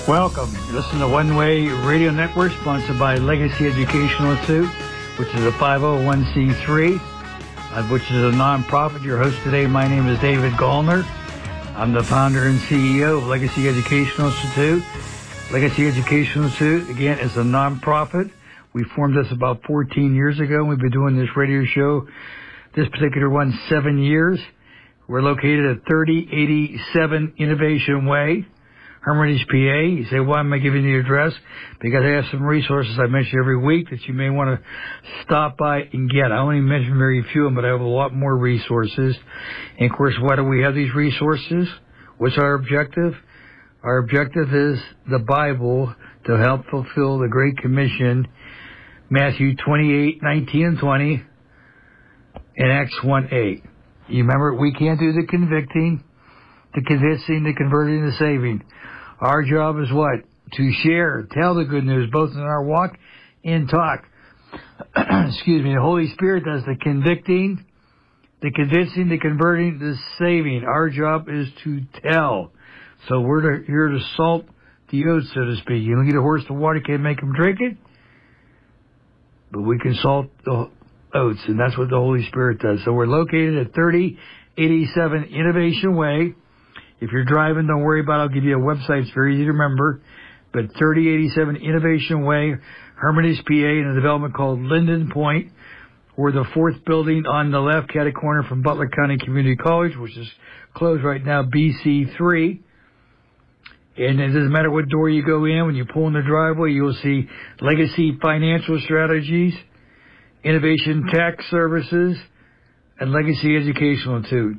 Welcome. You listen to One Way Radio Network, sponsored by Legacy Educational Institute, which is a 501c3, which is a nonprofit. Your host today, my name is David Gallner. I'm the founder and CEO of Legacy Educational Institute. Legacy Educational Institute, again, is a nonprofit. We formed this about 14 years ago. We've been doing this radio show, this particular one, 7 years. We're located at 3087 Innovation Way, Hermitage, PA. You say, why am I giving you the address? Because I have some resources I mention every week that you may want to stop by and get. I only mention very few of them, but I have a lot more resources. And of course, why do we have these resources? What's our objective? Our objective is the Bible to help fulfill the Great Commission, Matthew 28:19 and 20, and Acts 1:8. You remember, we can't do the convicting, the convincing, the converting, the saving. Our job is what? To share, tell the good news, both in our walk and talk. Excuse me. The Holy Spirit does the convicting, the convincing, the converting, the saving. Our job is to tell. So we're here to salt the oats, so to speak. You don't get a horse to water, can't make him drink it. But we can salt the oats, and that's what the Holy Spirit does. So we're located at 3087 Innovation Way. If you're driving, don't worry about it. I'll give you a website. It's very easy to remember. But 3087 Innovation Way, Hermitage, PA, in a development called Linden Point. We're the fourth building on the left, catty corner from Butler County Community College, which is closed right now, BC3. And it doesn't matter what door you go in. When you pull in the driveway, you'll see Legacy Financial Strategies, Innovation Tax Services, and Legacy Educational Institute.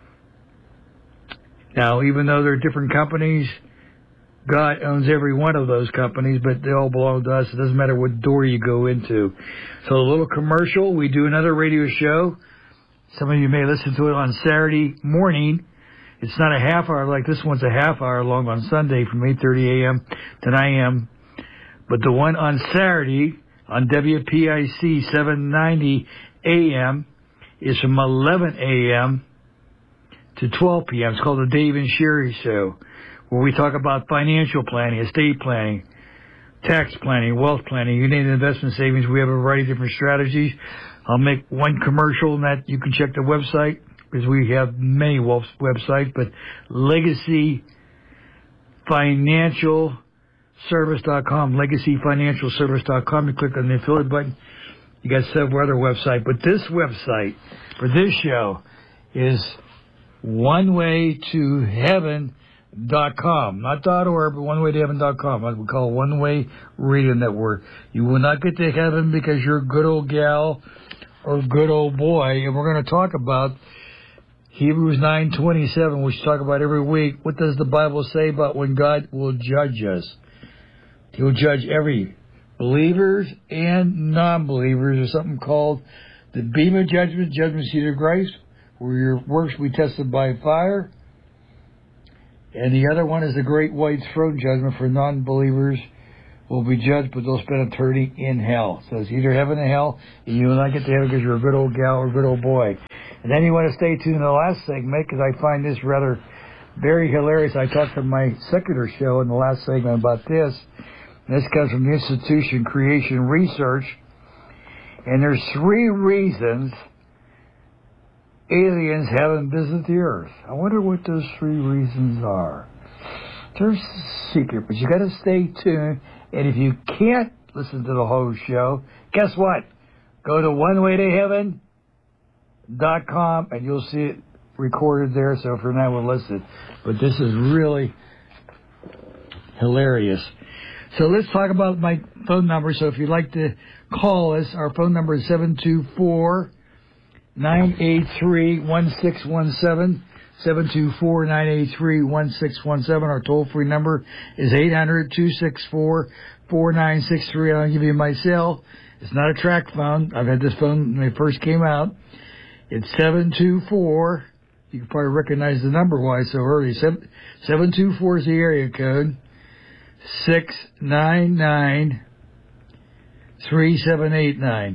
Now, even though they're different companies, God owns every one of those companies, but they all belong to us. It doesn't matter what door you go into. So a little commercial. We do another radio show. Some of you may listen to it on Saturday morning. It's not a half hour like this one's a half hour long on Sunday from 8:30 a.m. to 9 a.m. But the one on Saturday on WPIC 790 a.m. is from 11 a.m. to 12 p.m. It's called the Dave and Sherry Show, where we talk about financial planning, estate planning, tax planning, wealth planning, you name it, investment savings. We have a variety of different strategies. I'll make one commercial, and that you can check the website, because we have many websites, but LegacyFinancialService.com, LegacyFinancialService.com. You click on the affiliate button, you got several other websites. But this website for this show is onewaytoheaven.com. Not .org, but onewaytoheaven.com. What we call One Way Radio Network. You will not get to heaven because you're a good old gal or good old boy. And we're going to talk about Hebrews 9:27, which we talk about every week. What does the Bible say about when God will judge us? He will judge every believers and non-believers. There's something called the beam of judgment, judgment seat of Christ, where your works will be tested by fire. And the other one is the great white throne judgment, for non-believers will be judged, but they'll spend eternity in hell. So it's either heaven or hell, and you will not get to heaven because you're a good old gal or a good old boy. And then you want to stay tuned in the last segment, because I find this rather very hilarious. I talked to my secular show in the last segment about this. And this comes from the Institution Creation Research. And there's 3 reasons aliens haven't visited the Earth. I wonder what those 3 reasons are. They're a secret, but you got to stay tuned. And if you can't listen to the whole show, guess what? Go to onewaytoheaven.com and you'll see it recorded there. So for now, we'll listen. But this is really hilarious. So let's talk about my phone number. So if you'd like to call us, our phone number is 724-983-1617. 724-983-1617. Our toll-free number is 800-264-4963. I'll give you my cell. It's not a track phone. I've had this phone when it first came out. It's 724. You can probably recognize the number why it's so early. 724 is the area code. 699-3789.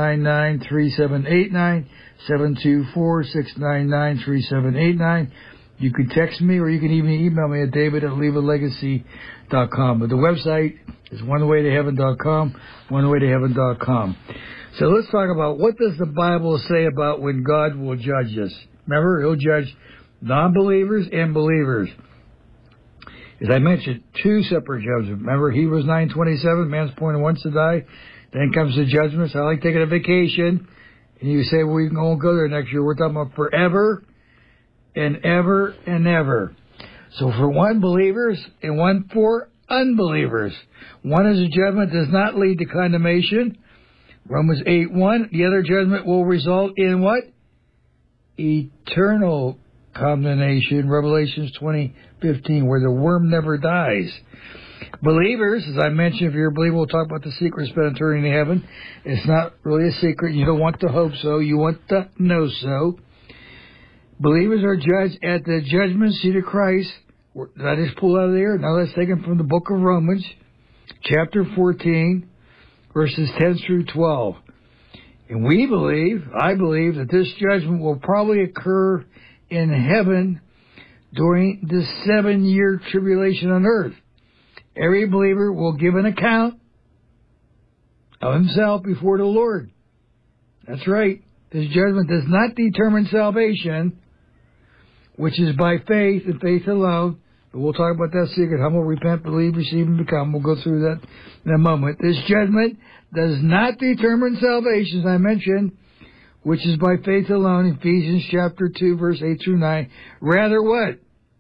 724-699-3789. 724-699-3789. You can text me or you can even email me at david@levalegacy.com. But the website is onewaytoheaven.com, onewaytoheaven.com. So let's talk about what does the Bible say about when God will judge us. Remember, he'll judge non-believers and believers. As I mentioned, two separate judgments. Remember, Hebrews 9:27, man's appointed once to die. Then comes the judgment. So I like taking a vacation. And you say, well, we won't go there next year. We're talking about forever and ever and ever. So for one, believers, and one for unbelievers. One is a judgment does not lead to condemnation. Romans 8:1. The other judgment will result in what? Eternal condemnation. Revelations 20:15, where the worm never dies. Believers, as I mentioned, if you're a believer, we'll talk about the secret of spending eternity in heaven. It's not really a secret. You don't want to hope so. You want to know so. Believers are judged at the judgment seat of Christ. Did I just pull out of there? Now let's take them from the book of Romans, chapter 14, verses 10 through 12. And I believe that this judgment will probably occur in heaven during the 7-year tribulation on earth. Every believer will give an account of himself before the Lord. That's right. This judgment does not determine salvation, which is by faith and faith alone. But we'll talk about that secret. Humble, repent, believe, receive, and become. We'll go through that in a moment. This judgment does not determine salvation, as I mentioned, which is by faith alone, Ephesians chapter 2, verse 8 through 9. Rather what?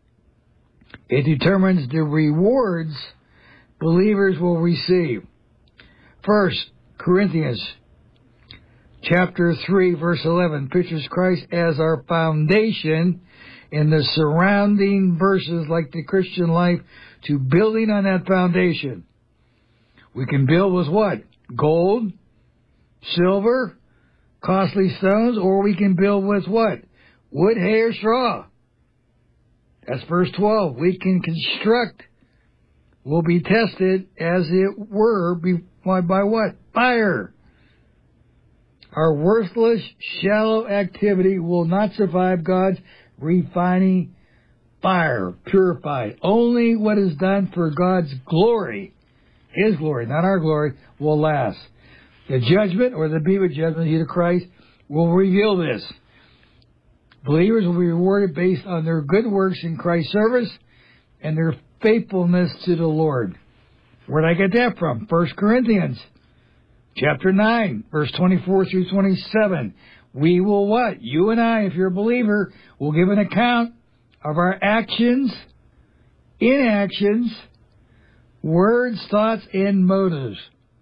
It determines the rewards believers will receive. First, Corinthians chapter 3, verse 11, pictures Christ as our foundation, and the surrounding verses, like the Christian life, to building on that foundation. We can build with what? Gold, silver, costly stones, or we can build with what? Wood, hay, or straw. That's verse 12. We can construct, will be tested, as it were, by what? Fire. Our worthless, shallow activity will not survive God's refining fire, purified. Only what is done for God's glory, His glory, not our glory, will last. The judgment, or the Bema judgment, seat of Christ, will reveal this. Believers will be rewarded based on their good works in Christ's service and their faithfulness to the Lord. Where did I get that from? 1 Corinthians chapter 9, verse 24 through 27. We will what? You and I, if you're a believer, will give an account of our actions, inactions, words, thoughts, and motives.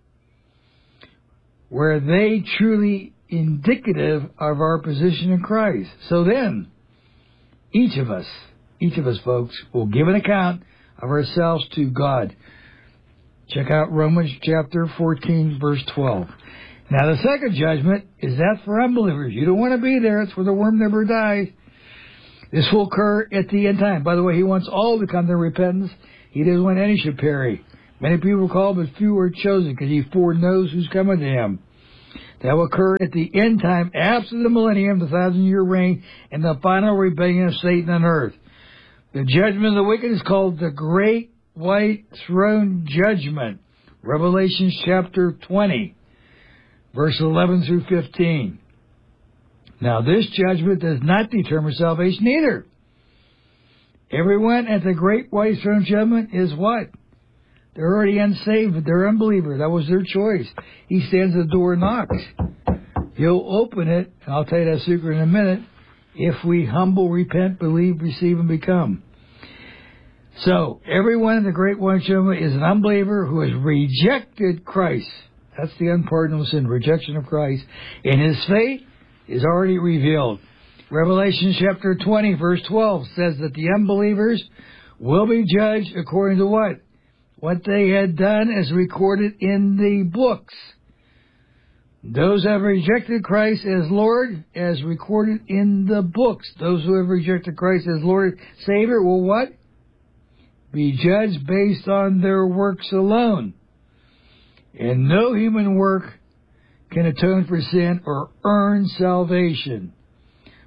Were they truly indicative of our position in Christ? So then, each of us folks, will give an account of ourselves to God. Check out Romans chapter 14, verse 12. Now the second judgment is that for unbelievers. You don't want to be there. It's where the worm never dies. This will occur at the end time. By the way, He wants all to come to repentance. He doesn't want any should perish. Many people are called, but few are chosen, because He foreknows who's coming to Him. That will occur at the end time, after the millennium, the 1,000-year reign, and the final rebellion of Satan on earth. The judgment of the wicked is called the Great White Throne Judgment. Revelation chapter 20, verse 11 through 15. Now, this judgment does not determine salvation either. Everyone at the Great White Throne Judgment is what? They're already unsaved. They're unbelievers. That was their choice. He stands at the door and knocks. He'll open it, and I'll tell you that secret in a minute, if we humble, repent, believe, receive, and become. So, everyone in the Great White Judgment is an unbeliever who has rejected Christ. That's the unpardonable sin, rejection of Christ. And his fate is already revealed. Revelation chapter 20, verse 12 says that the unbelievers will be judged according to what? What they had done as recorded in the books. Those who have rejected Christ as Lord, as recorded in the books. Those who have rejected Christ as Lord, Savior, will what? Be judged based on their works alone. And no human work can atone for sin or earn salvation.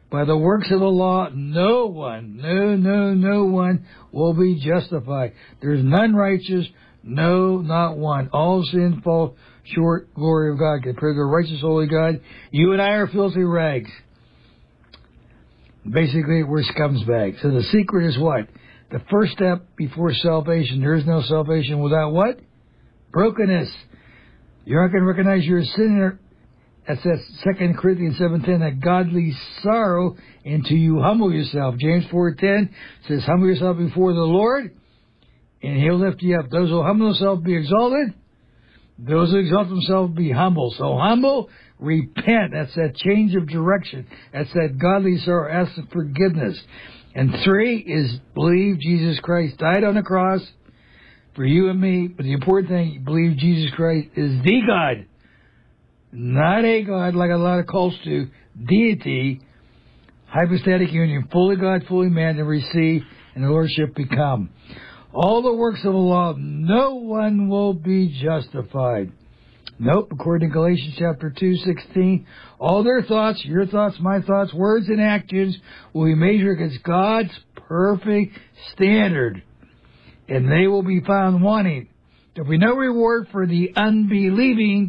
By the works of the law, no one will be justified. There's none righteous, no, not one. All sin fall short glory of God. Compared to the righteous, holy God, you and I are filthy rags. Basically, we're scumbags. So the secret is what? The first step before salvation. There is no salvation without what? Brokenness. You're not going to recognize you're a sinner. That's 2 Corinthians 7:10, that godly sorrow until you humble yourself. James 4:10 says, humble yourself before the Lord, and He'll lift you up. Those who humble themselves be exalted. Those who exalt themselves be humble. So humble, repent. That's that change of direction. That's that godly sorrow. Ask for forgiveness. And 3 is believe Jesus Christ died on the cross for you and me. But the important thing, believe Jesus Christ is the God. Not a God like a lot of cults do. Deity, hypostatic union, fully God, fully man, to receive and the Lordship become. All the works of the law, no one will be justified. Nope, according to Galatians chapter 2:16, all their thoughts, your thoughts, my thoughts, words and actions will be measured against God's perfect standard, and they will be found wanting. There'll be no reward for the unbelieving,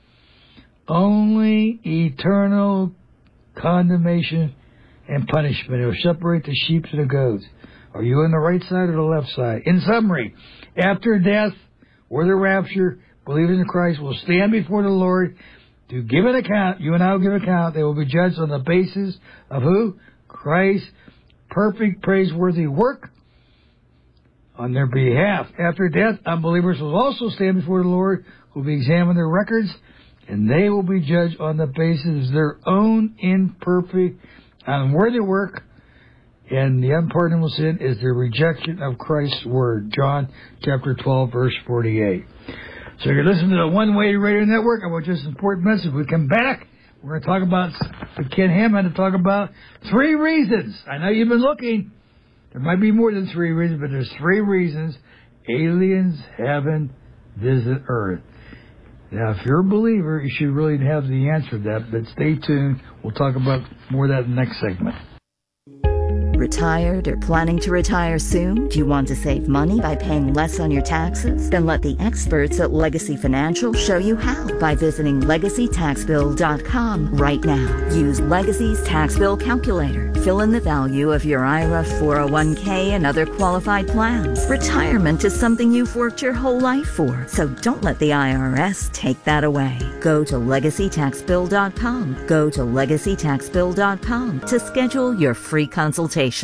only eternal condemnation and punishment. It will separate the sheep and the goats. Are you on the right side or the left side? In summary, after death or the rapture, believers in Christ will stand before the Lord to give an account. You and I will give account. They will be judged on the basis of who? Christ's perfect, praiseworthy work on their behalf. After death, unbelievers will also stand before the Lord, who will be examined their records, and they will be judged on the basis of their own imperfect, unworthy work. And the unpardonable sin is the rejection of Christ's word. John chapter 12, verse 48. So you're listening to the One Way Radio Network. I want just an important message. When we come back, we're going to talk about, with Ken Hammond, to talk about 3 reasons. I know you've been looking. There might be more than 3 reasons, but there's 3 reasons aliens haven't visited Earth. Now, if you're a believer, you should really have the answer to that, but stay tuned. We'll talk about more of that in the next segment. Retired or planning to retire soon? Do you want to save money by paying less on your taxes? Then let the experts at Legacy Financial show you how by visiting LegacyTaxBill.com right now. Use Legacy's tax bill calculator. Fill in the value of your IRA, 401k, and other qualified plans. Retirement is something you've worked your whole life for, so don't let the IRS take that away. Go to LegacyTaxBill.com. Go to LegacyTaxBill.com to schedule your free consultation.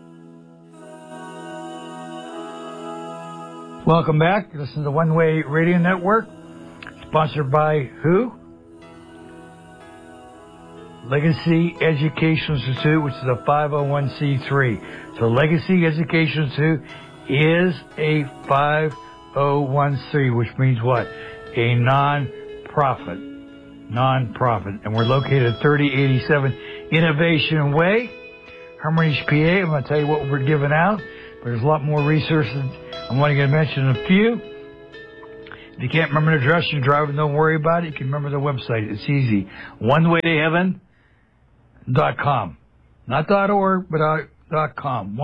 Welcome back. This is the One Way Radio Network, sponsored by who? Legacy Education Institute, which is a 501c3. So Legacy Education Institute is a 501c, which means what? A non-profit. Non-profit. And we're located at 3087 Innovation Way, Hermitage, PA. I'm going to tell you what we're giving out, but there's a lot more resources. I'm only going to mention a few. If you can't remember the address, you're driving, don't worry about it. You can remember the website. It's easy. onewaytoheaven.com. Not .org, but .com.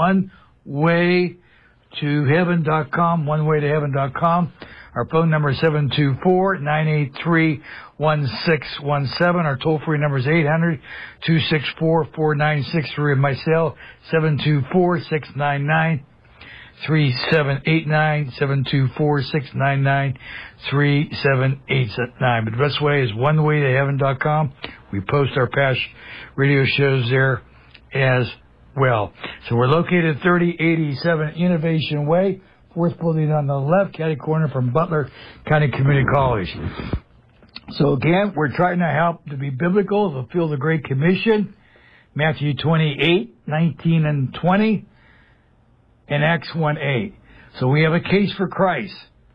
onewaytoheaven.com. onewaytoheaven.com. Our phone number is 724-983-1617. Our toll-free number is 800-264-4963. And my cell, 724-699-3789, 724-699-3789. But the best way is onewaytoheaven.com. We post our past radio shows there as well. So we're located at 3087 Innovation Way, 4th building on the left, catty corner from Butler County Community College. So again, we're trying to help to be biblical, fulfill the Great Commission, Matthew 28:19 and 20, and Acts 1:8. So we have a case for Christ.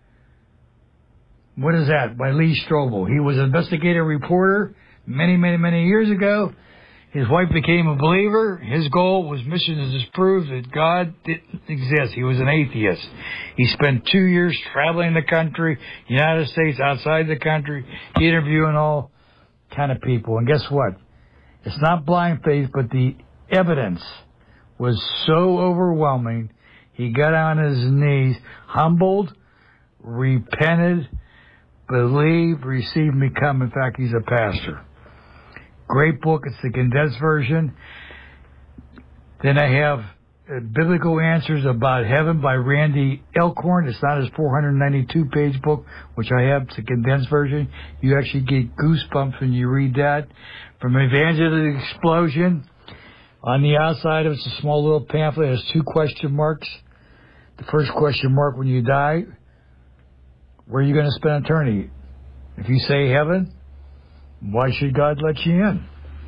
What is that? By Lee Strobel. He was an investigative reporter many years ago. His wife became a believer. His goal was mission to disprove that God didn't exist. He was an atheist. He spent 2 years traveling the country, United States, outside the country, interviewing all kind of people. And guess what? It's not blind faith, but the evidence was so overwhelming, he got on his knees, humbled, repented, believed, received, and become. In fact, he's a pastor. Great book. It's the condensed version. Then I have Biblical Answers About Heaven by Randy Elkhorn. It's not his 492-page book, which I have. It's a condensed version. You actually get goosebumps when you read that. From Evangelistic Explosion. On the outside of it's a small little pamphlet. It has 2 question marks. The first question mark, when you die, where are you going to spend eternity? If you say heaven, why should God let you in?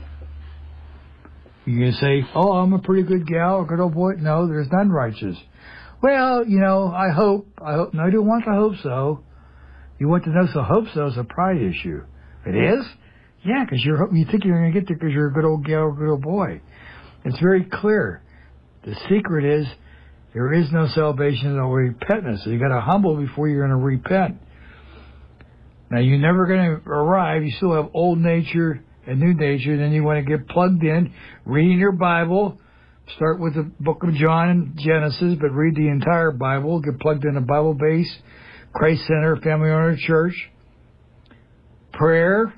You can say, oh, I'm a pretty good gal, a good old boy. No, there's none righteous. Well, I hope. No, you don't want to hope so. You want to know so hope so is a pride issue. It is? Yeah, because you think you're going to get there because you're a good old gal or a good old boy. It's very clear. The secret is there is no salvation, no repentance. So you got to humble before you're going to repent. Now, you're never going to arrive. You still have old nature and new nature. Then you want to get plugged in, reading your Bible. Start with the book of John and Genesis, but read the entire Bible. Get plugged in a Bible base, Christ Center, Family Owner Church. Prayer,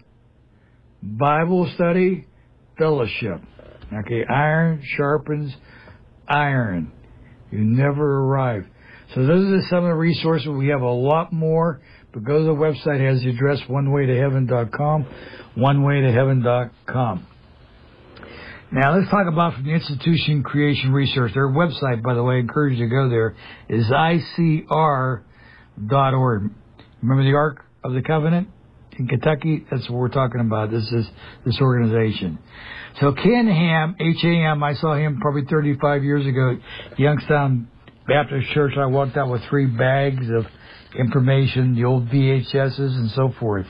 Bible study, fellowship. Okay, iron sharpens iron. You never arrive. So those are some of the resources. We have a lot more, but go to the website. It has the address onewaytoheaven.com, onewaytoheaven.com. Now let's talk about from the Institution Creation Research. Their website, by the way, I encourage you to go there, is ICR.org. Remember the Ark of the Covenant in Kentucky? That's what we're talking about. This is this organization. So Ken Ham, H-A-M, I saw him probably 35 years ago at Youngstown Baptist Church. I walked out with 3 bags of information, the old VHSs and so forth.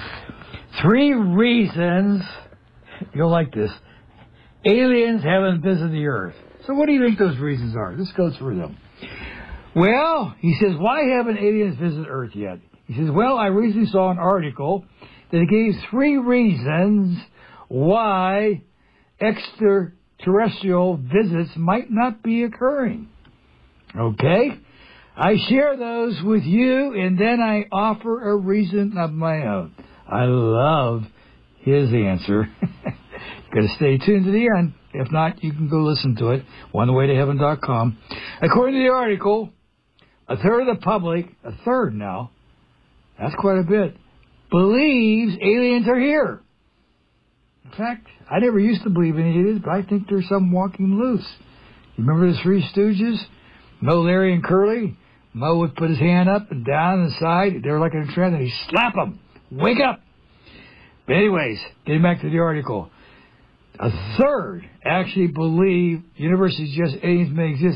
3 reasons, you'll like this, aliens haven't visited the earth. So what do you think those reasons are? Let's go through them. Well, he says, why haven't aliens visited Earth yet? He says, well, I recently saw an article that gave 3 reasons why extraterrestrial visits might not be occurring. Okay? I share those with you, and then I offer a reason of my own. I love his answer. Got to stay tuned to the end. If not, you can go listen to it, onewaytoheaven.com. According to the article, a third of the public, a third now, that's quite a bit, believes aliens are here. In fact, I never used to believe in aliens, but I think there's some walking loose. You remember the 3 Stooges? Moe, Larry, and Curly? Moe would put his hand up and down and side. They were like in a trance, and he'd slap them. Wake up! But anyways, getting back to the article. A third actually believe the universe is just aliens may exist,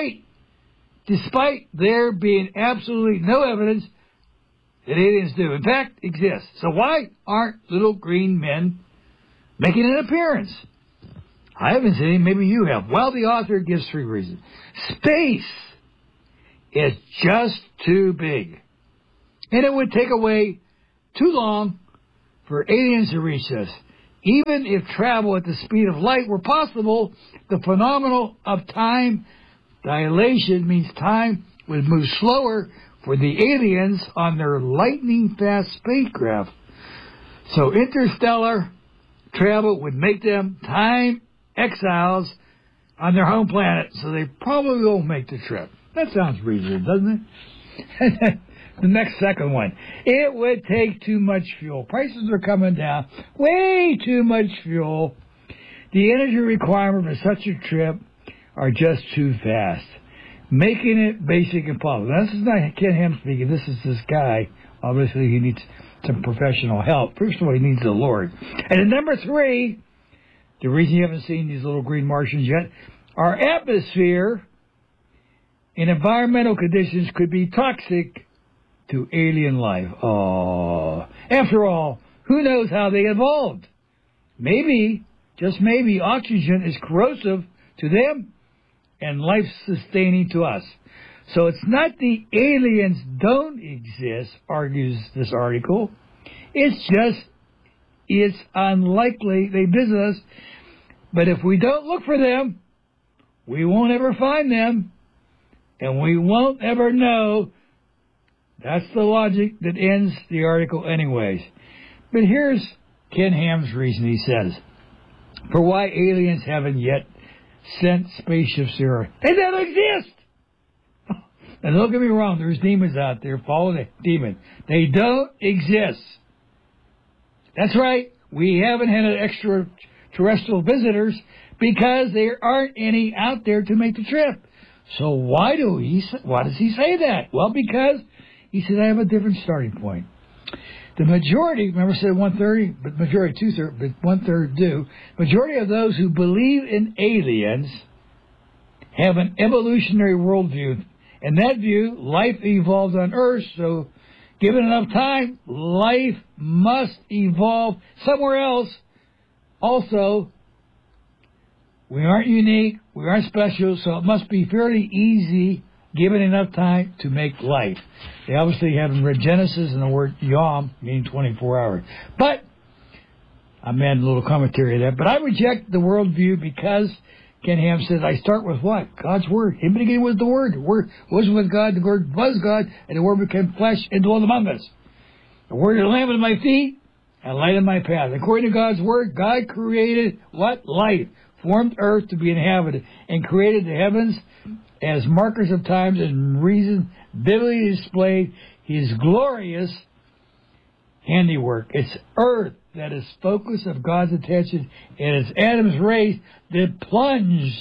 despite there being absolutely no evidence that aliens do, in fact, exist. So why aren't little green men making an appearance? I haven't seen any. Maybe you have. Well, the author gives 3 reasons. Space is just too big, and it would take away too long for aliens to reach us. Even if travel at the speed of light were possible, the phenomenon of time dilation means time would move slower for the aliens on their lightning-fast spacecraft. So interstellar travel would make them time exiles on their home planet, so they probably won't make the trip. That sounds reasonable, doesn't it? The next second one. It would take too much fuel. Prices are coming down. Way too much fuel. The energy requirement for such a trip are just too fast, making it basic and possible. Now, this is not Ken Ham speaking. This is this guy. Obviously, he needs some professional help. First of all, he needs the Lord. And then number 3, the reason you haven't seen these little green Martians yet, our atmosphere and environmental conditions could be toxic to alien life. Oh, after all, who knows how they evolved? Maybe, just maybe, oxygen is corrosive to them and life-sustaining to us. So it's not the aliens don't exist, argues this article. It's unlikely they visit us, But if we don't look for them, we won't ever find them, and we won't ever know. That's the logic that ends the article anyways. But here's Ken Ham's reason, he says, for why aliens haven't yet sent spaceships to Earth. They don't exist! And don't get me wrong, there's demons out there. Follow the demon. They don't exist. That's right. We haven't had extraterrestrial visitors because there aren't any out there to make the trip. So why does he say that? Well, because he said, I have a different starting point. The majority, remember I said 1/3, but majority 2/3, but 1/3 do. Majority of those who believe in aliens have an evolutionary worldview. In that view, life evolved on Earth, so given enough time, life must evolve somewhere else. Also, we aren't unique, we aren't special, so it must be fairly easy, given enough time, to make life. They obviously haven't read Genesis and the word yom, meaning 24 hours. But, I'm adding a little commentary to that, but I reject the worldview because Ken Ham says, I start with what? God's Word. In the beginning was the Word. The Word was with God. The Word was God. And the Word became flesh and dwelt among us. The Word is a lamp unto my feet and light on my path. According to God's Word, God created what? Life. Formed earth to be inhabited. And created the heavens as markers of times and reason, biblically displayed His glorious handiwork. It's earth that is focus of God's attention, and it's Adam's race that plunged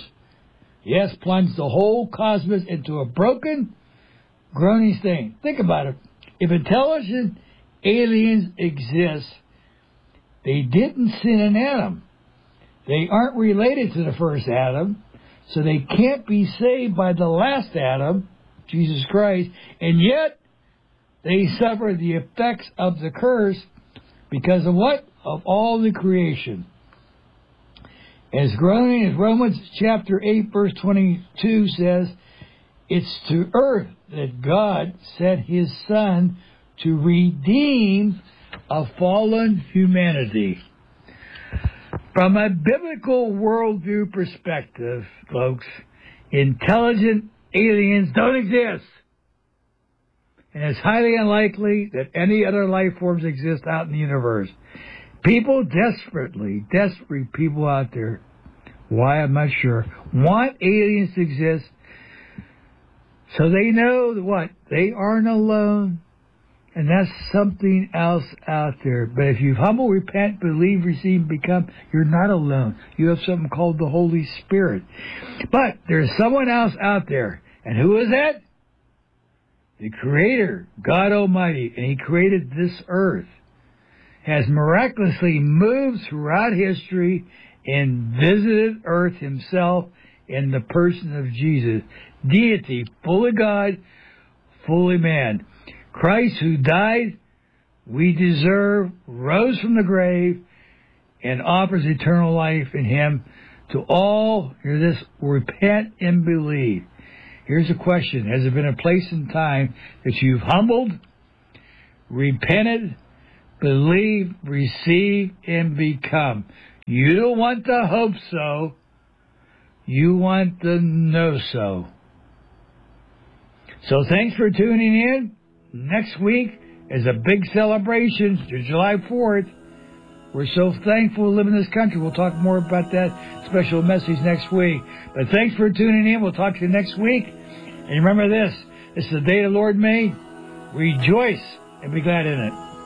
the whole cosmos into a broken, groaning state. Think about it. If intelligent aliens exist, they didn't sin in Adam. They aren't related to the first Adam, so they can't be saved by the last Adam, Jesus Christ, and yet they suffer the effects of the curse because of what? Of all the creation. As groaning as Romans chapter 8 verse 22 says, it's to earth that God sent His Son to redeem a fallen humanity. From a biblical worldview perspective, folks, intelligent aliens don't exist. And it's highly unlikely that any other life forms exist out in the universe. People desperate people out there, why I'm not sure, want aliens to exist so they know that what? They aren't alone. And that's something else out there. But if you humble, repent, believe, receive, become, you're not alone. You have something called the Holy Spirit. But there's someone else out there. And who is that? The Creator, God Almighty, and He created this earth, has miraculously moved throughout history and visited earth Himself in the person of Jesus. Deity, fully God, fully man. Christ, who died, we deserve, rose from the grave, and offers eternal life in Him to all, hear this, repent and believe. Here's a question. Has there been a place and time that you've humbled, repented, believed, received, and become? You don't want to hope so. You want to know so. So thanks for tuning in. Next week is a big celebration. It's July 4th. We're so thankful to live in this country. We'll talk more about that special message next week. But thanks for tuning in. We'll talk to you next week. And remember this. This is the day the Lord made. Rejoice and be glad in it.